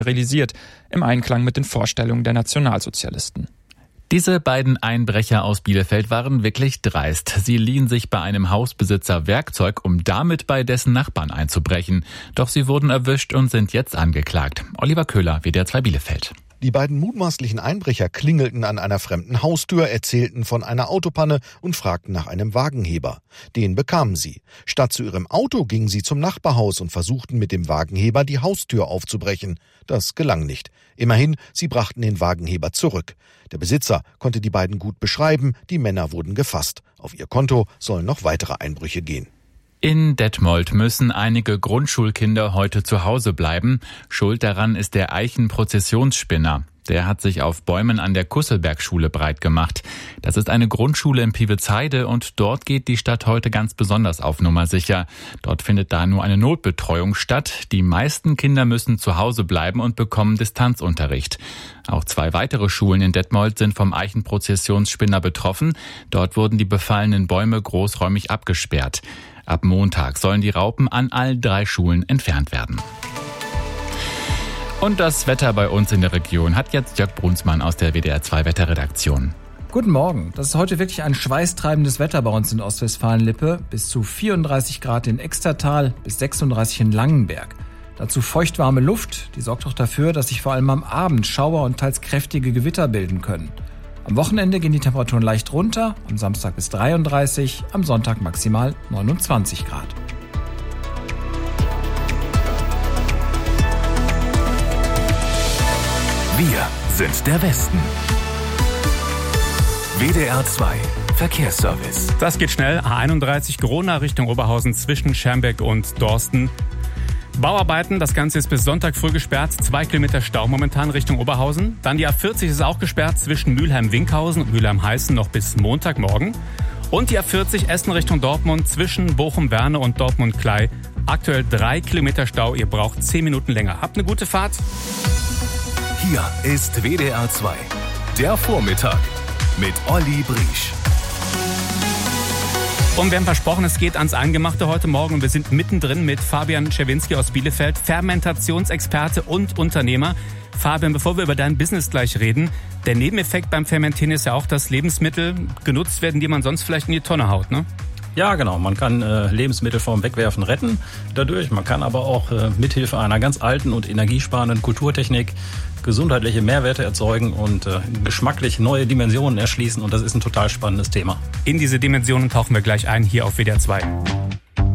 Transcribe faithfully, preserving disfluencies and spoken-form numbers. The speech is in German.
realisiert, im Einklang mit den Vorstellungen der Nationalsozialisten. Diese beiden Einbrecher aus Bielefeld waren wirklich dreist. Sie liehen sich bei einem Hausbesitzer Werkzeug, um damit bei dessen Nachbarn einzubrechen. Doch sie wurden erwischt und sind jetzt angeklagt. Oliver Köhler, W D R zwei Bielefeld. Die beiden mutmaßlichen Einbrecher klingelten an einer fremden Haustür, erzählten von einer Autopanne und fragten nach einem Wagenheber. Den bekamen sie. Statt zu ihrem Auto gingen sie zum Nachbarhaus und versuchten mit dem Wagenheber die Haustür aufzubrechen. Das gelang nicht. Immerhin, sie brachten den Wagenheber zurück. Der Besitzer konnte die beiden gut beschreiben, die Männer wurden gefasst. Auf ihr Konto sollen noch weitere Einbrüche gehen. In Detmold müssen einige Grundschulkinder heute zu Hause bleiben. Schuld daran ist der Eichenprozessionsspinner. Der hat sich auf Bäumen an der Kusselbergschule breit gemacht. Das ist eine Grundschule in Piewezheide und dort geht die Stadt heute ganz besonders auf Nummer sicher. Dort findet da nur eine Notbetreuung statt. Die meisten Kinder müssen zu Hause bleiben und bekommen Distanzunterricht. Auch zwei weitere Schulen in Detmold sind vom Eichenprozessionsspinner betroffen. Dort wurden die befallenen Bäume großräumig abgesperrt. Ab Montag sollen die Raupen an allen drei Schulen entfernt werden. Und das Wetter bei uns in der Region hat jetzt Jörg Brunsmann aus der W D R zwei Wetterredaktion. Guten Morgen. Das ist heute wirklich ein schweißtreibendes Wetter bei uns in Ostwestfalen-Lippe. Bis zu vierunddreißig Grad in Extertal, bis sechsunddreißig in Langenberg. Dazu feuchtwarme Luft, die sorgt auch dafür, dass sich vor allem am Abend Schauer und teils kräftige Gewitter bilden können. Am Wochenende gehen die Temperaturen leicht runter, am Samstag bis dreiunddreißig, am Sonntag maximal neunundzwanzig Grad. Wir sind der Westen. W D R zwei Verkehrsservice. Das geht schnell. A einunddreißig Grona Richtung Oberhausen zwischen Schermbeck und Dorsten. Bauarbeiten, das Ganze ist bis Sonntag früh gesperrt. Zwei Kilometer Stau momentan Richtung Oberhausen. Dann die A vierzig ist auch gesperrt zwischen Mülheim-Winkhausen und Mülheim-Heißen noch bis Montagmorgen. Und die A vierzig Essen Richtung Dortmund zwischen Bochum-Werne und Dortmund-Klei. Aktuell drei Kilometer Stau. Ihr braucht zehn Minuten länger. Habt eine gute Fahrt. Hier ist W D R zwei. Der Vormittag mit Olli Briesch. Und wir haben versprochen, es geht ans Eingemachte heute Morgen. Und wir sind mittendrin mit Fabian Czerwinski aus Bielefeld, Fermentationsexperte und Unternehmer. Fabian, bevor wir über dein Business gleich reden, der Nebeneffekt beim Fermentieren ist ja auch, dass Lebensmittel genutzt werden, die man sonst vielleicht in die Tonne haut, ne? Ja, genau. Man kann äh, Lebensmittel vom Wegwerfen retten dadurch. Man kann aber auch äh, mithilfe einer ganz alten und energiesparenden Kulturtechnik gesundheitliche Mehrwerte erzeugen und äh, geschmacklich neue Dimensionen erschließen. Und das ist ein total spannendes Thema. In diese Dimensionen tauchen wir gleich ein hier auf W D R zwei.